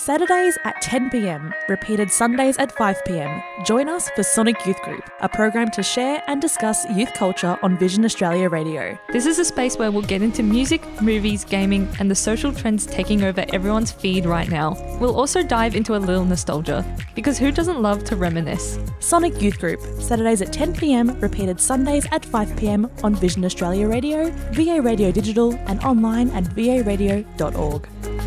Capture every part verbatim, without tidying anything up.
Saturdays at ten p m, repeated Sundays at five p m. Join us for Sonic Youth Group, a program to share and discuss youth culture on Vision Australia Radio. This is a space where we'll get into music, movies, gaming, and the social trends taking over everyone's feed right now. We'll also dive into a little nostalgia, because who doesn't love to reminisce? Sonic Youth Group, Saturdays at ten p m, repeated Sundays at five p m on Vision Australia Radio, V A Radio Digital, and online at v a radio dot org.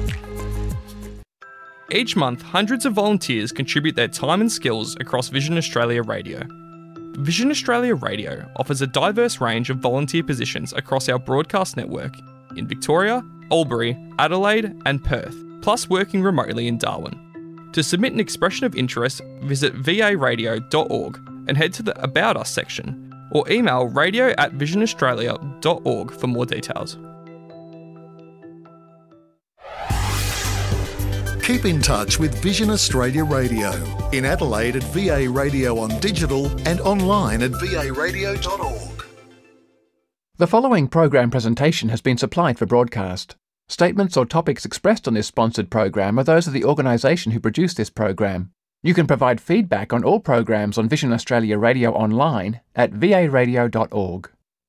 Each month, hundreds of volunteers contribute their time and skills across Vision Australia Radio. Vision Australia Radio offers a diverse range of volunteer positions across our broadcast network in Victoria, Albury, Adelaide and Perth, plus working remotely in Darwin. To submit an expression of interest, visit v a radio dot org and head to the About Us section, or email radio at vision australia dot org for more details. Keep in touch with Vision Australia Radio. In Adelaide at V A Radio on digital and online at v a radio dot org. The following program presentation has been supplied for broadcast. Statements or topics expressed on this sponsored program are those of the organisation who produced this program. You can provide feedback on all programs on Vision Australia Radio online at v a radio dot org.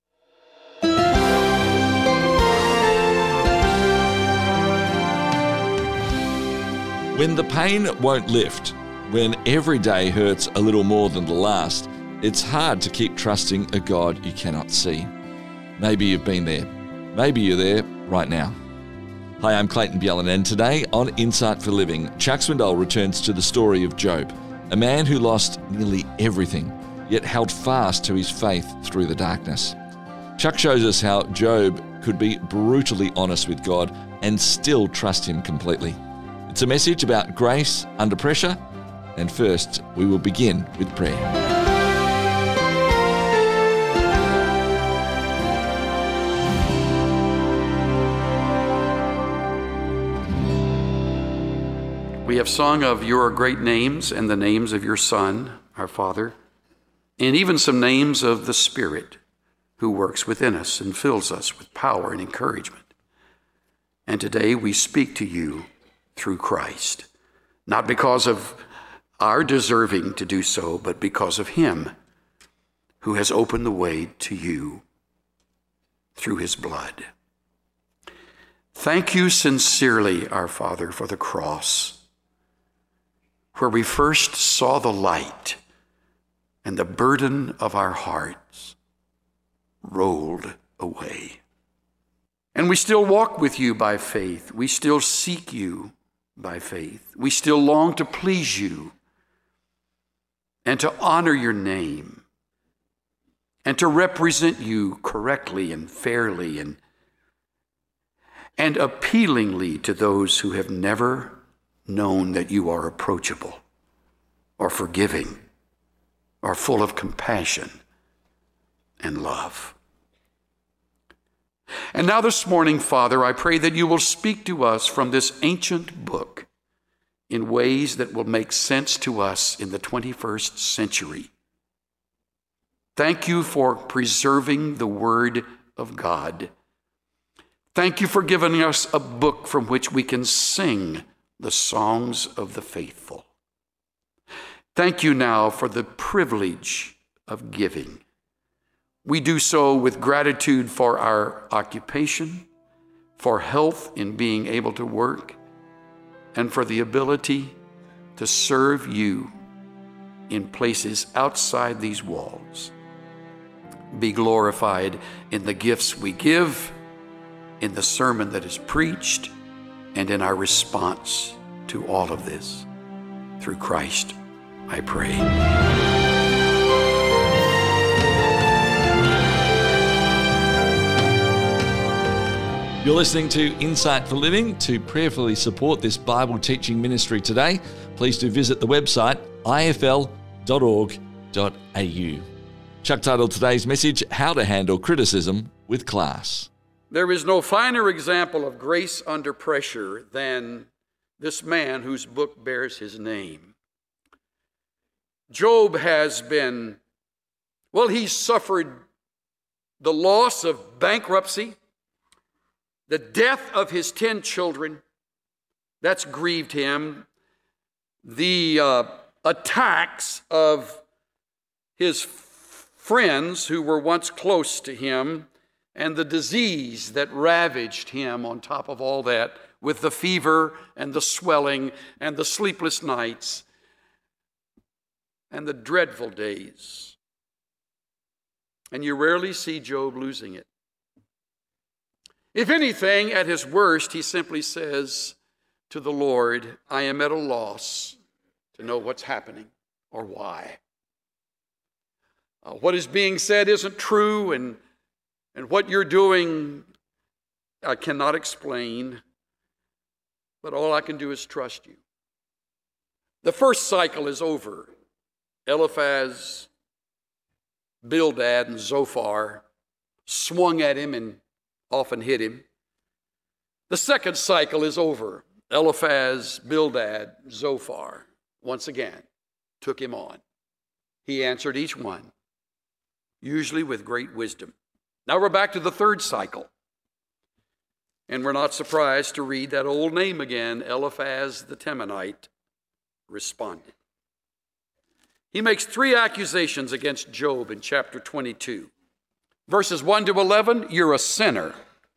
When the pain won't lift, when every day hurts a little more than the last, it's hard to keep trusting a God you cannot see. Maybe you've been there. Maybe you're there right now. Hi, I'm Clayton Bjelland, and today on Insight for Living, Chuck Swindoll returns to the story of Job, a man who lost nearly everything, yet held fast to his faith through the darkness. Chuck shows us how Job could be brutally honest with God and still trust him completely. It's a message about grace under pressure, and first we will begin with prayer. We have sung of your great names and the names of your Son, our Father, and even some names of the Spirit who works within us and fills us with power and encouragement. And today we speak to you through Christ, not because of our deserving to do so, but because of him who has opened the way to you through his blood. Thank you sincerely, our Father, for the cross, where we first saw the light and the burden of our hearts rolled away. And we still walk with you by faith. We still seek you by faith. We still long to please you and to honor your name and to represent you correctly and fairly and, and appealingly to those who have never known that you are approachable or forgiving or full of compassion and love. And now this morning, Father, I pray that you will speak to us from this ancient book in ways that will make sense to us in the twenty-first century. Thank you for preserving the Word of God. Thank you for giving us a book from which we can sing the songs of the faithful. Thank you now for the privilege of giving. We do so with gratitude for our occupation, for health in being able to work, and for the ability to serve you in places outside these walls. Be glorified in the gifts we give, in the sermon that is preached, and in our response to all of this. Through Christ, I pray. You're listening to Insight for Living. To prayerfully support this Bible teaching ministry today, please do visit the website i f l dot org dot a u. Chuck titled today's message, How to Handle Criticism with Class. There is no finer example of grace under pressure than this man whose book bears his name. Job has been, well, he's suffered the loss of bankruptcy, the death of his ten children, That's grieved him. The uh, attacks of his f- friends who were once close to him, and the disease that ravaged him on top of all that, with the fever and the swelling and the sleepless nights and the dreadful days. And you rarely see Job losing it. If anything, at his worst, he simply says to the Lord, I am at a loss to know what's happening or why. Uh, what is being said isn't true, and, and what you're doing I cannot explain, but all I can do is trust you. The first cycle is over. Eliphaz, Bildad, and Zophar swung at him and often hit him. The second cycle is over. Eliphaz, Bildad, Zophar, once again, took him on. He answered each one, usually with great wisdom. Now we're back to the third cycle. And we're not surprised to read that old name again, Eliphaz the Temanite responded. He makes three accusations against Job in chapter twenty-two. Verses one to eleven, you're a sinner.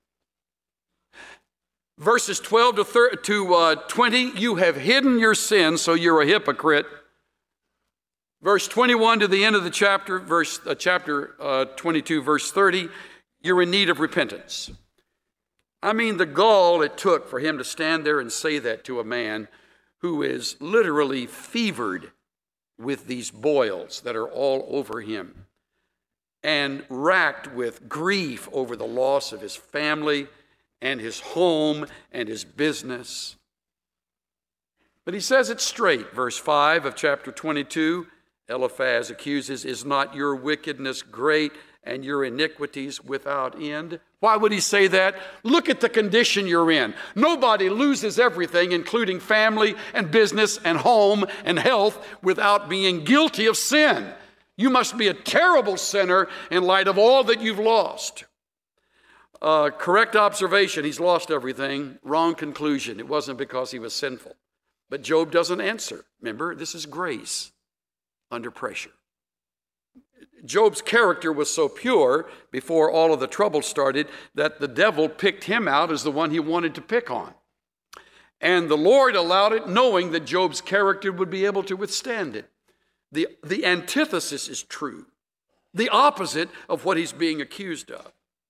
Verses twelve to twenty, you have hidden your sin, so you're a hypocrite. Verse twenty-one to the end of the chapter, verse uh, chapter uh, twenty-two, verse thirty, you're in need of repentance. I mean, the gall it took for him to stand there and say that to a man who is literally fevered with these boils that are all over him and racked with grief over the loss of his family and his home and his business. But he says it straight. Verse five of chapter twenty-two, Eliphaz accuses, is not your wickedness great and your iniquities without end? Why would he say that? Look at the condition you're in. Nobody loses everything, including family and business and home and health, without being guilty of sin. You must be a terrible sinner in light of all that you've lost. Uh, correct observation, he's lost everything. Wrong conclusion. It wasn't because he was sinful. But Job doesn't answer. Remember, this is grace under pressure. Job's character was so pure before all of the trouble started that the devil picked him out as the one he wanted to pick on. And the Lord allowed it, knowing that Job's character would be able to withstand it. The, the antithesis is true, the opposite of what he's being accused of.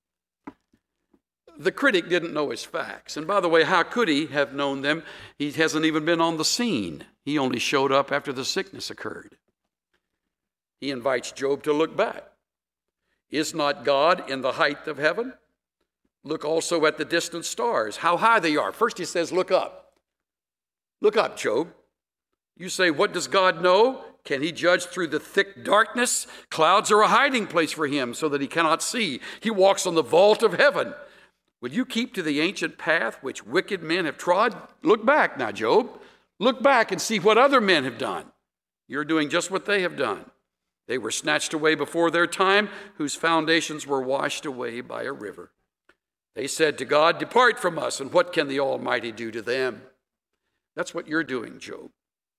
The critic didn't know his facts. And by the way, how could he have known them? He hasn't even been on the scene. He only showed up after the sickness occurred. He invites Job to look back. Is not God in the height of heaven? Look also at the distant stars, how high they are. First he says, look up. Look up, Job. You say, what does God know? Can he judge through the thick darkness? Clouds are a hiding place for him so that he cannot see. He walks on the vault of heaven. Will you keep to the ancient path which wicked men have trod? Look back now, Job. Look back and see what other men have done. You're doing just what they have done. They were snatched away before their time, whose foundations were washed away by a river. They said to God, depart from us, and what can the Almighty do to them? That's what you're doing, Job.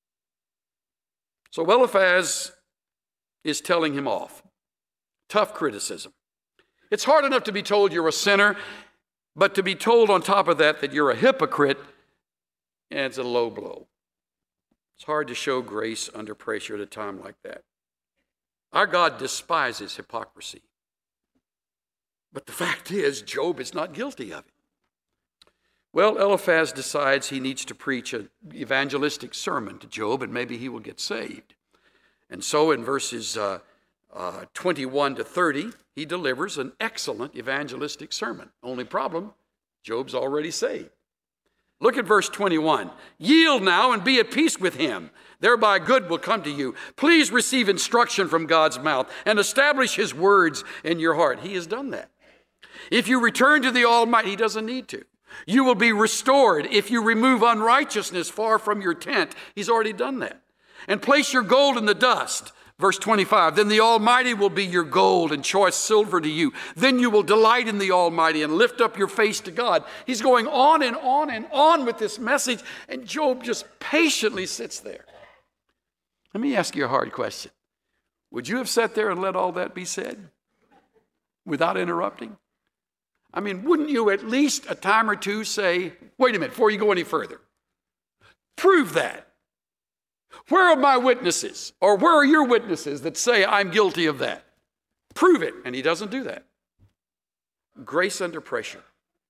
So Eliphaz is telling him off. Tough criticism. It's hard enough to be told you're a sinner, but to be told on top of that that you're a hypocrite, it's a low blow. It's hard to show grace under pressure at a time like that. Our God despises hypocrisy. But the fact is, Job is not guilty of it. Well, Eliphaz decides he needs to preach an evangelistic sermon to Job, and maybe he will get saved. And so in verses uh, uh, twenty-one to thirty, he delivers an excellent evangelistic sermon. Only problem, Job's already saved. Look at verse twenty-one. Yield now and be at peace with him. Thereby good will come to you. Please receive instruction from God's mouth and establish his words in your heart. He has done that. If you return to the Almighty, he doesn't need to. You will be restored if you remove unrighteousness far from your tent. He's already done that. And place your gold in the dust. Verse twenty-five, then the Almighty will be your gold and choice silver to you. Then you will delight in the Almighty and lift up your face to God. He's going on and on and on with this message, and Job just patiently sits there. Let me ask you a hard question. Would you have sat there and let all that be said without interrupting? I mean, wouldn't you at least a time or two say, wait a minute, before you go any further, prove that. Where are my witnesses? Or where are your witnesses that say I'm guilty of that? Prove it. And he doesn't do that. Grace under pressure.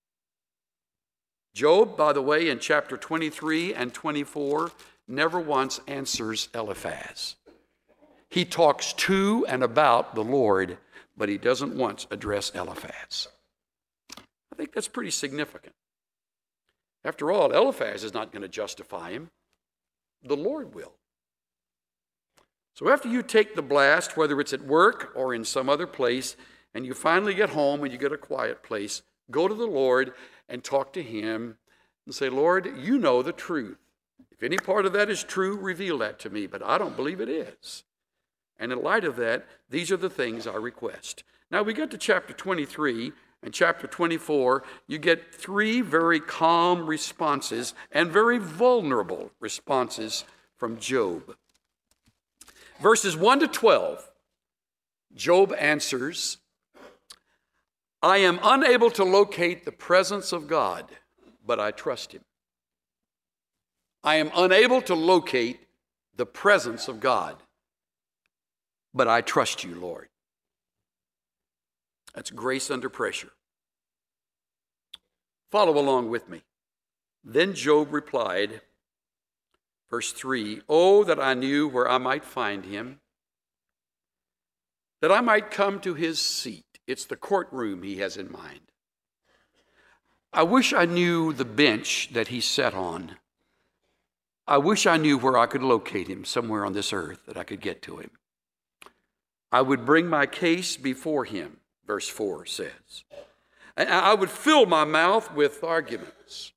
Job, by the way, in chapter twenty-three and twenty-four, never once answers Eliphaz. He talks to and about the Lord, but he doesn't once address Eliphaz. I think that's pretty significant. After all, Eliphaz is not going to justify him. The Lord will. So after you take the blast, whether it's at work or in some other place, and you finally get home and you get a quiet place, go to the Lord and talk to him and say, Lord, you know the truth. If any part of that is true, reveal that to me, but I don't believe it is. And in light of that, these are the things I request. Now we get to chapter twenty-three and chapter twenty-four. You get three very calm responses and very vulnerable responses from Job. Verses one to twelve, Job answers, I am unable to locate the presence of God, but I trust him. I am unable to locate the presence of God, but I trust you, Lord. That's grace under pressure. Follow along with me. Then Job replied, verse three, oh, that I knew where I might find him, that I might come to his seat. It's the courtroom he has in mind. I wish I knew the bench that he sat on. I wish I knew where I could locate him somewhere on this earth, that I could get to him. I would bring my case before him, verse four says. And I would fill my mouth with arguments.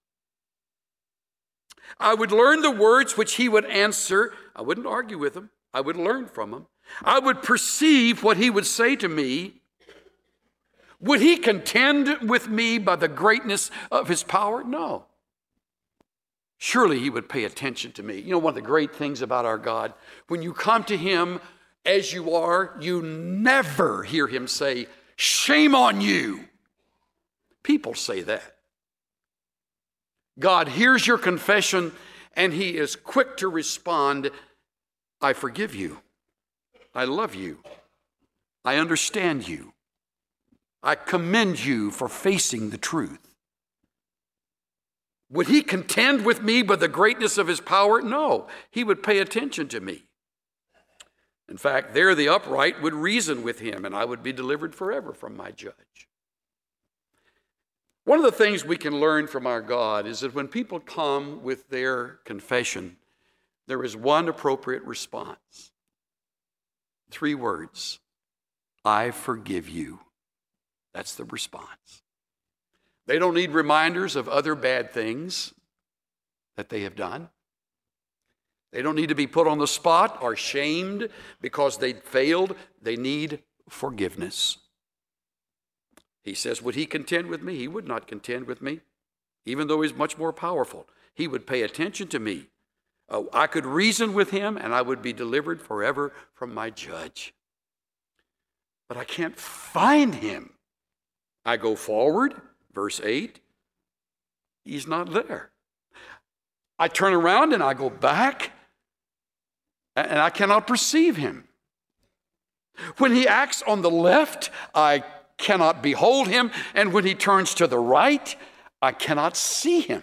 I would learn the words which he would answer. I wouldn't argue with him. I would learn from him. I would perceive what he would say to me. Would he contend with me by the greatness of his power? No. Surely he would pay attention to me. You know, one of the great things about our God, when you come to him as you are, you never hear him say, shame on you. People say that. God hears your confession and he is quick to respond, I forgive you. I love you. I understand you. I commend you for facing the truth. Would he contend with me by the greatness of his power? No, he would pay attention to me. In fact, there the upright would reason with him, and I would be delivered forever from my judge. One of the things we can learn from our God is that when people come with their confession, there is one appropriate response. Three words. I forgive you. That's the response. They don't need reminders of other bad things that they have done. They don't need to be put on the spot or shamed because they failed. They need forgiveness. He says, would he contend with me? He would not contend with me, even though he's much more powerful. He would pay attention to me. Oh, I could reason with him and I would be delivered forever from my judge. But I can't find him. I go forward, verse eight, he's not there. I turn around and I go back, and I cannot perceive him. When he acts on the left, I cannot behold him, and when he turns to the right, I cannot see him.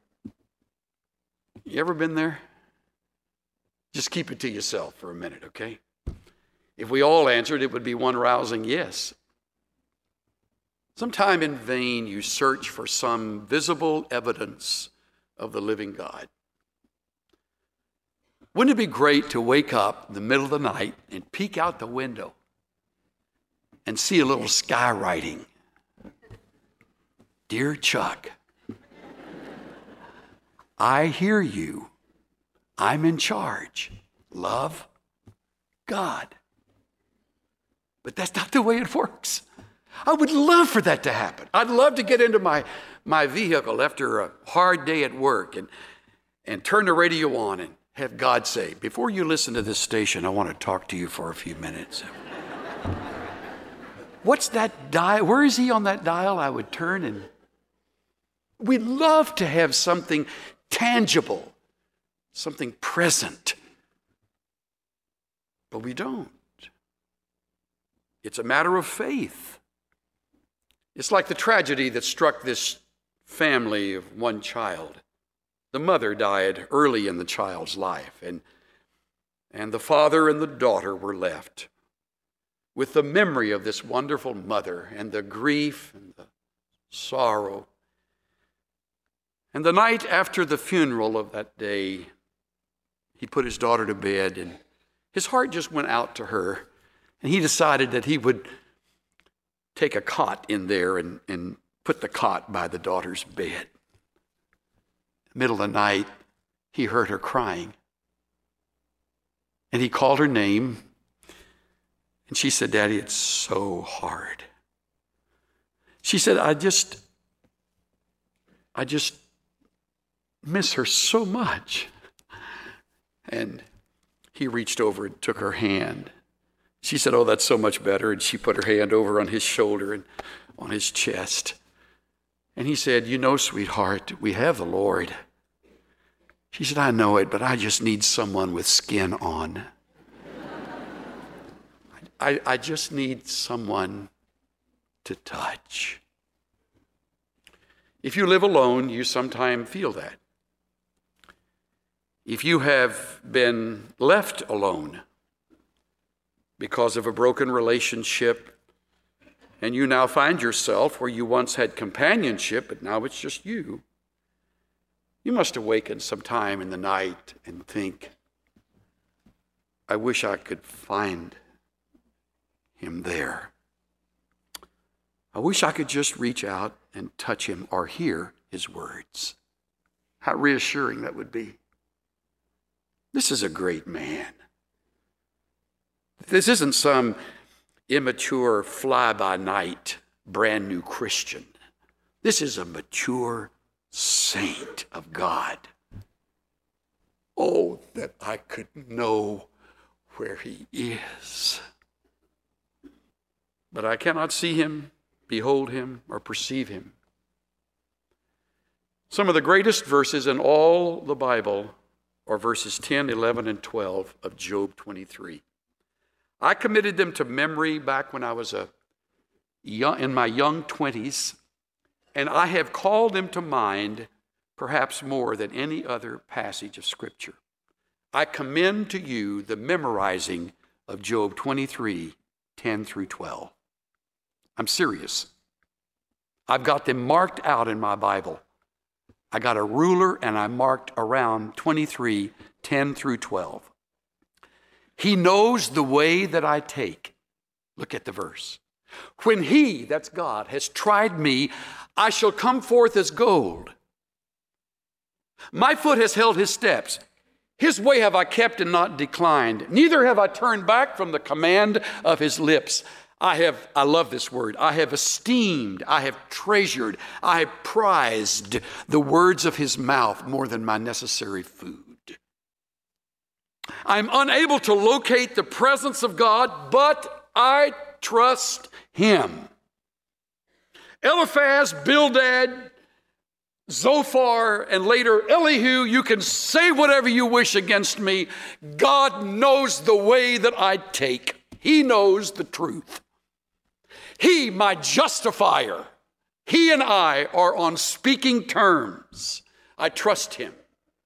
You ever been there? Just keep it to yourself for a minute, okay? If we all answered, it would be one rousing yes. Sometime in vain you search for some visible evidence of the living God. Wouldn't it be great to wake up in the middle of the night and peek out the window and see a little sky writing? Dear Chuck, I hear you. I'm in charge. Love, God. But that's not the way it works. I would love for that to happen. I'd love to get into my, my vehicle after a hard day at work and, and turn the radio on and have God say, before you listen to this station, I want to talk to you for a few minutes. What's that dial? Where is he on that dial? I would turn and we'd love to have something tangible, something present. But we don't. It's a matter of faith. It's like the tragedy that struck this family of one child. The mother died early in the child's life, and, and the father and the daughter were left with the memory of this wonderful mother and the grief and the sorrow. And the night after the funeral of that day, he put his daughter to bed, and his heart just went out to her, and he decided that he would take a cot in there and, and put the cot by the daughter's bed. Middle of the night, he heard her crying. And he called her name. And she said, Daddy, it's so hard. She said, I just, I just miss her so much. And he reached over and took her hand. She said, oh, that's so much better. And she put her hand over on his shoulder and on his chest. And he said, you know, sweetheart, we have the Lord. She said, I know it, but I just need someone with skin on. I, I just need someone to touch. If you live alone, you sometimes feel that. If you have been left alone because of a broken relationship, and you now find yourself where you once had companionship, but now it's just you, you must awaken sometime in the night and think, I wish I could find him there. I wish I could just reach out and touch him or hear his words. How reassuring that would be. This is a great man. This isn't some immature, fly-by-night, brand-new Christian. This is a mature saint of God. Oh, that I could know where he is. But I cannot see him, behold him, or perceive him. Some of the greatest verses in all the Bible are verses ten, eleven, and twelve of Job twenty-three. I committed them to memory back when I was a young, in my young twenties, and I have called them to mind perhaps more than any other passage of Scripture. I commend to you the memorizing of Job twenty-three, ten through twelve. I'm serious. I've got them marked out in my Bible. I got a ruler and I marked around twenty-three, ten through twelve. He knows the way that I take. Look at the verse. When he, that's God, has tried me, I shall come forth as gold. My foot has held his steps. His way have I kept and not declined. Neither have I turned back from the command of his lips. I have, I love this word, I have esteemed, I have treasured, I have prized the words of his mouth more than my necessary food. I'm unable to locate the presence of God, but I trust him. Eliphaz, Bildad, Zophar, and later Elihu, you can say whatever you wish against me. God knows the way that I take. He knows the truth. He, my justifier, he and I are on speaking terms. I trust him.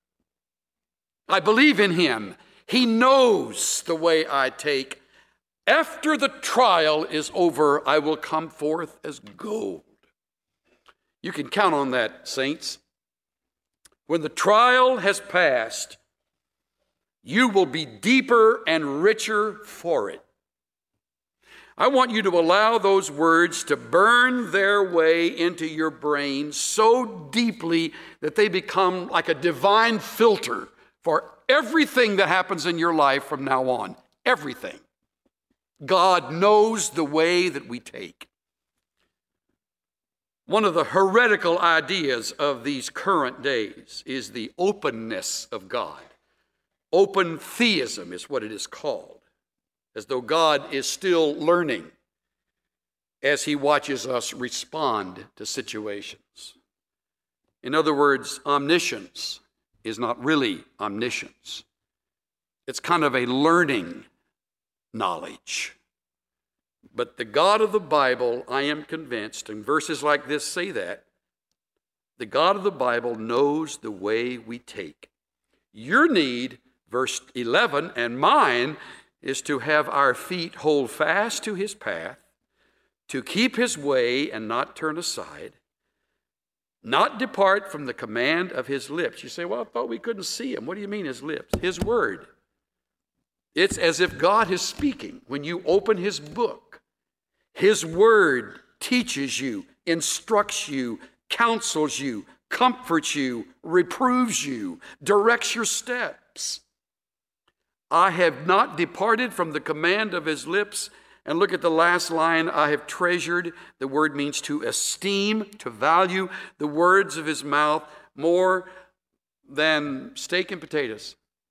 I believe in him. He knows the way I take. After the trial is over, I will come forth as gold. You can count on that, saints. When the trial has passed, you will be deeper and richer for it. I want you to allow those words to burn their way into your brain so deeply that they become like a divine filter for everything that happens in your life from now on. everything. God knows the way that we take. One of the heretical ideas of these current days is the openness of God. Open theism is what it is called, as though God is still learning as he watches us respond to situations. In other words, omniscience is not really omniscience. It's kind of a learning knowledge. But the God of the Bible, I am convinced, and verses like this say that, the God of the Bible knows the way we take. Your need, verse eleven, and mine, is to have our feet hold fast to his path, to keep his way and not turn aside, not depart from the command of his lips. You say, well, I thought we couldn't see him. What do you mean his lips? His word. It's as if God is speaking. When you open his book, his word teaches you, instructs you, counsels you, comforts you, reproves you, directs your steps. I have not departed from the command of his lips. And look at the last line, I have treasured. The word means to esteem, to value the words of his mouth more than steak and potatoes,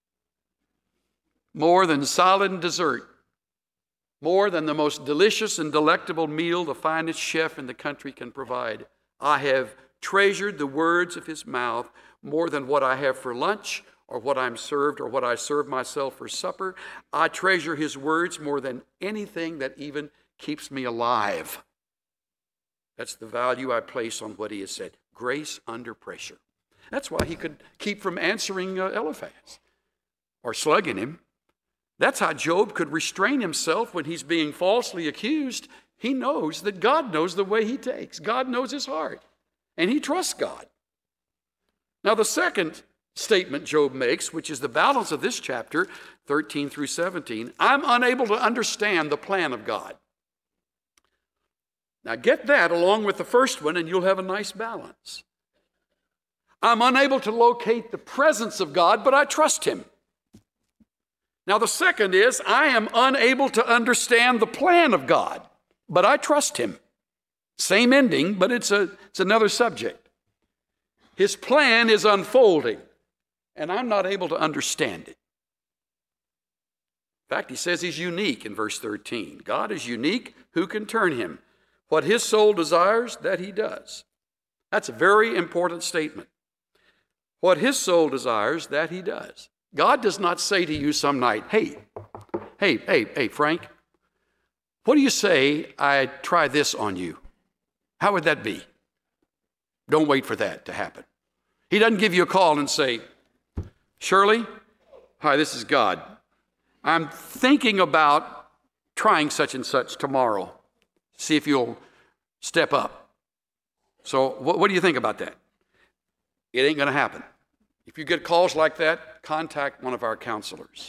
more than salad and dessert, more than the most delicious and delectable meal the finest chef in the country can provide. I have treasured the words of his mouth more than what I have for lunch or what I'm served or what I serve myself for supper. I treasure his words more than anything that even keeps me alive. That's the value I place on what he has said. Grace under pressure. That's why he could keep from answering uh, Eliphaz or slugging him. That's how Job could restrain himself when he's being falsely accused. He knows that God knows the way he takes. God knows his heart, and he trusts God. Now, the second statement Job makes, which is the balance of this chapter, thirteen through seventeen, I'm unable to understand the plan of God. Now, get that along with the first one, and you'll have a nice balance. I'm unable to locate the presence of God, but I trust him. Now, the second is, I am unable to understand the plan of God, but I trust him. Same ending, but it's, a, it's another subject. His plan is unfolding, and I'm not able to understand it. In fact, he says he's unique in verse thirteen. God is unique. Who can turn him? What his soul desires, that he does. That's a very important statement. What his soul desires, that he does. God does not say to you some night, hey, hey, hey, hey, Frank, what do you say I try this on you? How would that be? Don't wait for that to happen. He doesn't give you a call and say, Shirley, hi, this is God. I'm thinking about trying such and such tomorrow. See if you'll step up. So what, what do you think about that? It ain't going to happen. If you get calls like that, contact one of our counselors.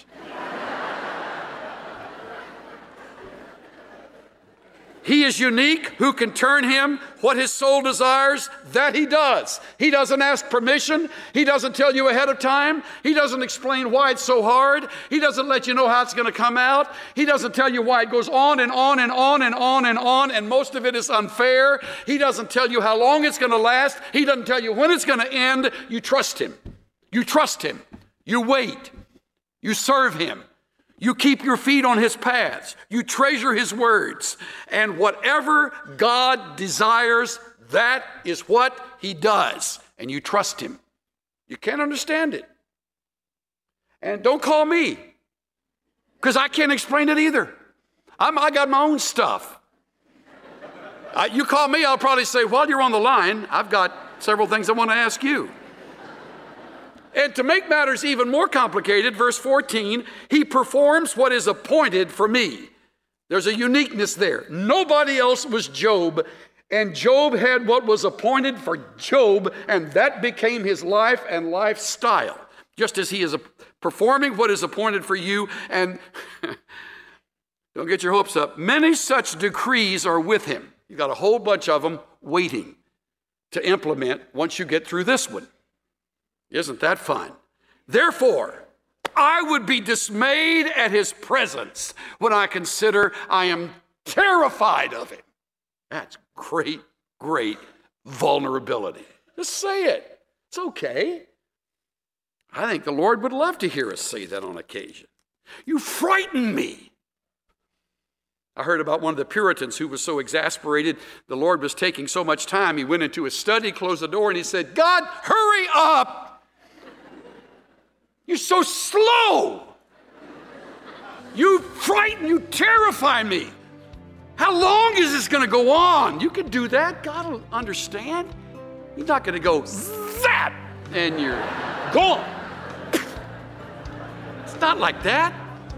He is unique. Who can turn him? What his soul desires, that he does. He doesn't ask permission. He doesn't tell you ahead of time. He doesn't explain why it's so hard. He doesn't let you know how it's going to come out. He doesn't tell you why it goes on and on and on and on and on, and most of it is unfair. He doesn't tell you how long it's going to last. He doesn't tell you when it's going to end. You trust him. You trust him. You wait. You serve him. You keep your feet on his paths. You treasure his words. And whatever God desires, that is what he does. And you trust him. You can't understand it. And don't call me, because I can't explain it either. I'm, I got my own stuff. I, you call me, I'll probably say, while you're on the line, I've got several things I want to ask you. And to make matters even more complicated, verse fourteen, he performs what is appointed for me. There's a uniqueness there. Nobody else was Job, and Job had what was appointed for Job, and that became his life and lifestyle, just as he is performing what is appointed for you. And don't get your hopes up. Many such decrees are with him. You've got a whole bunch of them waiting to implement once you get through this one. Isn't that fun? Therefore, I would be dismayed at his presence when I consider I am terrified of him. That's great, great vulnerability. Just say it. It's okay. I think the Lord would love to hear us say that on occasion. You frighten me. I heard about one of the Puritans who was so exasperated the Lord was taking so much time. He went into his study, closed the door, and he said, God, hurry up. You're so slow. You frighten, you terrify me. How long is this going to go on? You can do that. God will understand. He's not going to go zap and you're gone. It's not like that.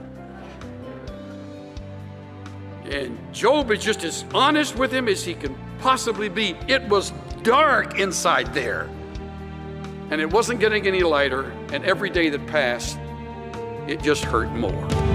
And Job is just as honest with him as he can possibly be. It was dark inside there. And it wasn't getting any lighter. And every day that passed, it just hurt more.